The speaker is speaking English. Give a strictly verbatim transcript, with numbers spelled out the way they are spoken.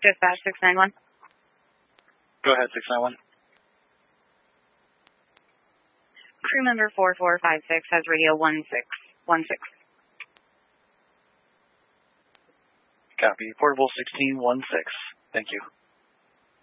Dispatch six nine one. Go ahead, six nine one. Crew member four four five six has radio one six one six. Copy. Portable sixteen one six. Thank you.